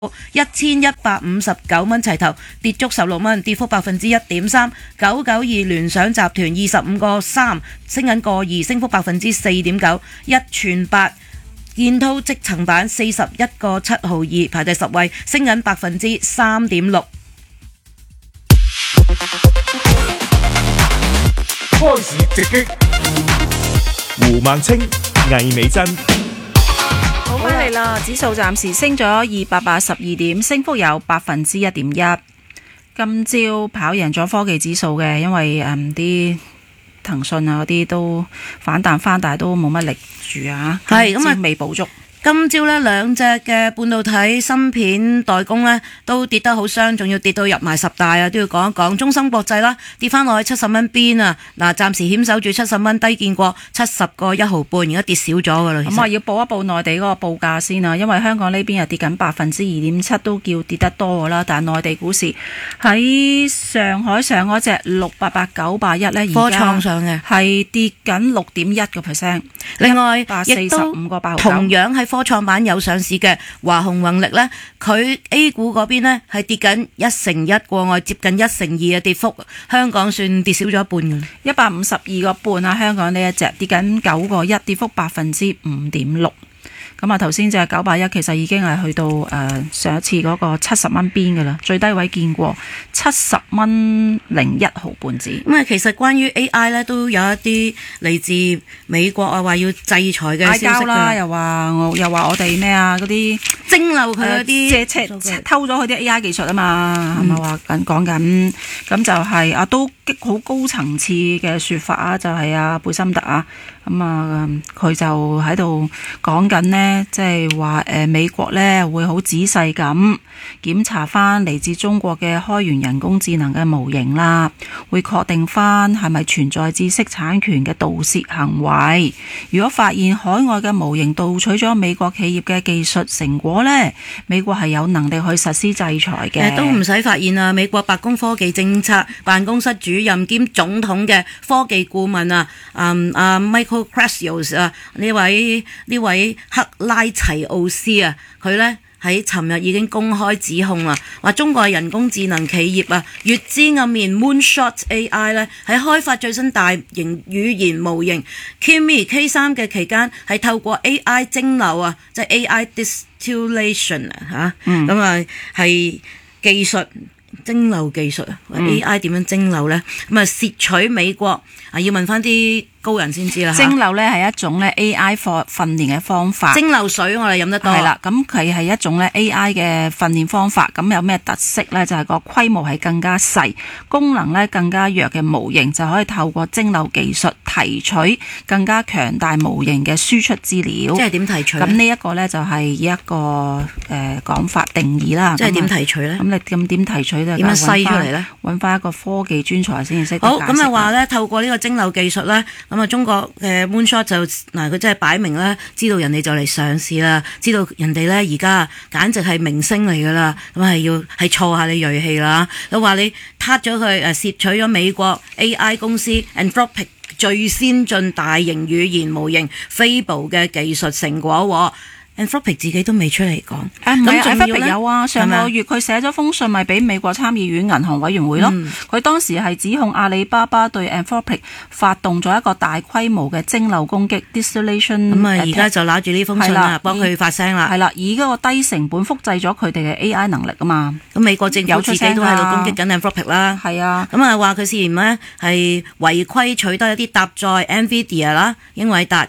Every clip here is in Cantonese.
1159蚊齊頭，跌足16蚊，跌幅1.3%。992聯想集團25個3，升緊個2，升幅4.9%。128建滔積層板41個7毫2，排第10位，升緊3.6%。 開市直擊，胡孟青、魏美珍。 好返嚟啦，指數暫時升咗282點，升幅有1.1%。今朝跑贏咗科技指數嘅，因為啲騰訊啊嗰啲都反彈翻，但係都冇乜力住啊，係咁啊，未補足。 今朝呢兩隻嘅半導體芯片代工呢都跌得好傷，仲要跌到入埋10大啊，都要講一講。中芯國際啦，跌翻落去70蚊邊啊，嗱暫時險守住70蚊，低見過70個1毫半，而家跌少咗噶啦。 咁啊要報一報內地嗰個報價先啊，因為香港呢邊又跌緊2.7%，都叫跌得多噶啦。但係內地股市喺上海上嗰隻688981呢， 科創上嘅係跌緊6.1%。 另外亦都同樣喺科創板有上市嘅華虹宏力呢，佢 A 股嗰邊呢係跌緊1%過外，接近1%嘅跌幅。香港算跌少咗一半嘅 ，152個半啊！香港呢一隻跌緊9個1，跌幅5.6%。咁啊，頭先隻981其實已經係去到上一次嗰個70蚊邊嘅啦，最低位見過70蚊01毫半子。 咁啊，其實關於 AI 咧，都有一啲嚟自美國啊，話要制裁嘅消息啦，又話我哋咩啊嗰啲蒸餾佢嗰啲偷咗佢啲 AI 技術啊嘛，係咪話講緊？咁就係都好高層次嘅說法啊，就係貝森特啊。咁啊，佢就喺度講緊呢，即係話美國呢會好仔細咁檢查翻嚟自中國嘅開源人工智能嘅模型啦，會確定翻係咪存在知識產權嘅盜竊行為。如果發現海外嘅模型盜取咗美國企業嘅技術成果呢，美國係有能力去實施制裁嘅。 都唔使發現啊！美國白宮科技政策辦公室主任兼總統嘅科技顧問啊，Michael Krasios 啊，呢位克拉齊奧斯啊，佢呢喺尋日已經公開指控啦，話中國人工智能企業啊，月之暗面 Moonshot AI 呢喺開發最新大型語言模型 Kimi K3 嘅期間，係透過 AI 蒸餾啊，即係 AI distillation 啊嚇，咁啊係技術。蒸餾技術啊，AI 點樣蒸餾呢？咁啊，竊取美國啊，要問翻啲高人先知啦。 蒸餾呢係一種咧 AI 訓練嘅方法。 蒸餾水我哋飲得多。 係啦，咁佢係一種咧 AI 嘅訓練方法。咁有咩特色呢？就係個規模係更加細，功能咧更加弱嘅模型就可以透過蒸餾技術提取更加強大模型嘅輸出資料。 即係點提取？咁呢一個呢，就係一個講法定義啦。 即係點提取呢？ 咁你點提取呢？ 點樣篩出嚟呢？ 揾翻一個科技專才先至識得解釋。 好，咁啊話呢，透過呢個蒸餾技術呢，咁啊中國嘅 Moonshot 就嗱，佢真係擺明咧，知道人哋就嚟上市啦，知道人哋呢而家簡直係明星嚟噶啦，咁係挫下你銳氣啦，都話你撻咗佢竊取咗美國 AI 公司 Anthropic 最先進大型語言模型 Fable 嘅技術成果。Anthropic 自己都未出嚟講， 咁Anthropic有啊，上個月佢寫咗封信咪俾美國參議院銀行委員會咯，佢當時係指控阿里巴巴對 Anthropic 發動咗一個大規模嘅蒸餾攻擊 distillation。咁而家就拿住呢封信啦，幫佢發聲啦。 係啦，以嗰個低成本複製咗佢哋嘅 AI 能力啊嘛。 咁美國政府自己都喺度攻擊緊 Anthropic 啦。 係啊， 咁啊話佢涉嫌呢係違規取得一啲搭載 NVIDIA 啦英偉達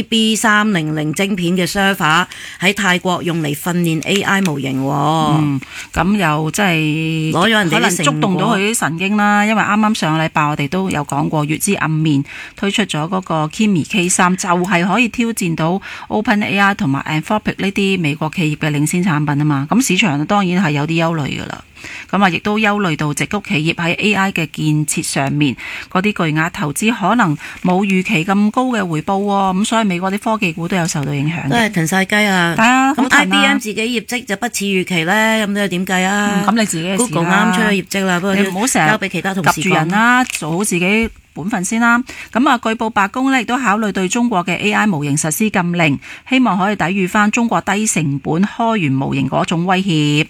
GB300 晶片嘅 server。喺泰國用嚟訓練 AI 模型， 咁又即係攞咗人哋可能觸動到佢啲神經啦。因為啱啱上個禮拜我哋都有講過，月之暗面推出咗嗰個 Kimi K3，就係可以挑戰到 OpenAI 同埋 Anthropic 呢啲美國企業嘅領先產品啊嘛。咁市場當然係有啲憂慮噶啦。咁啊，亦都憂慮到矽谷企業喺 AI 嘅建設上面嗰啲巨額投資可能冇預期咁高嘅回報喎。咁所以美國啲科技股都有受到影響嘅。 都係騰晒雞計啊？咁好騰啊 IBM 自己業績就不似預期咧，咁你又點計啊？ 咁你自己嘅事啦 Google 啱出咗業績啦，不過你唔好成日交俾其他同事及住人啦，做好自己本分先啦。咁啊，據報白宮呢亦都考慮對中國嘅 AI 模型實施禁令，希望可以抵禦翻中國低成本開源模型嗰種威脅。